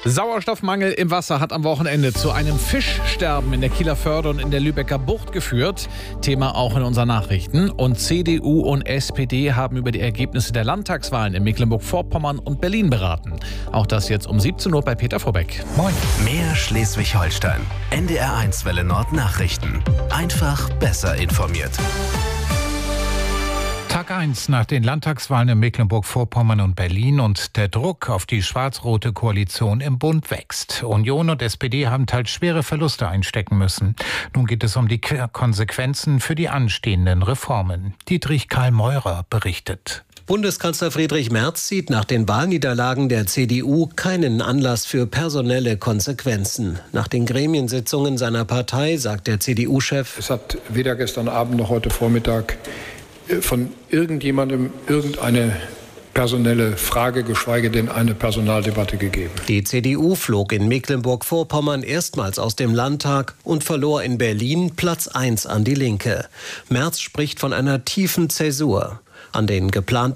Sauerstoffmangel im Wasser hat am Wochenende zu einem Fischsterben in der Kieler Förde und in der Lübecker Bucht geführt. Thema auch in unseren Nachrichten. Und CDU und SPD haben über die Ergebnisse der Landtagswahlen in Mecklenburg-Vorpommern und Berlin beraten. Auch das jetzt um 17 Uhr bei Peter Vorbeck. Moin. Mehr Schleswig-Holstein. NDR1 Welle Nord Nachrichten. Einfach besser informiert. Tag 1 nach den Landtagswahlen in Mecklenburg-Vorpommern und Berlin und der Druck auf die schwarz-rote Koalition im Bund wächst. Union und SPD haben teils schwere Verluste einstecken müssen. Nun geht es um die Konsequenzen für die anstehenden Reformen. Dietrich Karl Meurer berichtet. Bundeskanzler Friedrich Merz sieht nach den Wahlniederlagen der CDU keinen Anlass für personelle Konsequenzen. Nach den Gremiensitzungen seiner Partei sagt der CDU-Chef: Es hat weder gestern Abend noch heute Vormittag von irgendjemandem irgendeine personelle Frage, geschweige denn eine Personaldebatte gegeben. Die CDU flog in Mecklenburg-Vorpommern erstmals aus dem Landtag und verlor in Berlin Platz 1 an die Linke. Merz spricht von einer tiefen Zäsur. An den geplanten